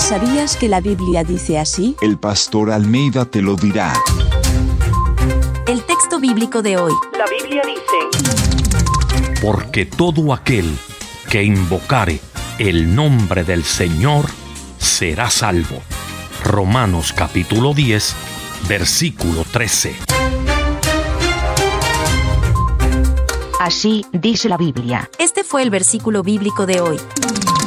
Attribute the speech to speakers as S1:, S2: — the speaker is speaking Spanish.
S1: ¿Sabías que la Biblia dice así?
S2: El pastor Almeida te lo dirá.
S3: El texto bíblico de hoy.
S4: La Biblia dice:
S5: Porque todo aquel que invocare el nombre del Señor será salvo. Romanos capítulo 10, versículo 13.
S6: Así dice la Biblia.
S3: Este fue el versículo bíblico de hoy.